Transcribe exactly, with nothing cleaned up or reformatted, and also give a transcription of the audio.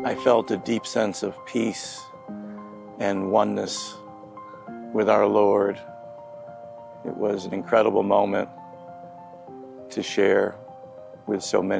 I felt a deep sense of peace and oneness with our Lord. It was an incredible moment to share with so many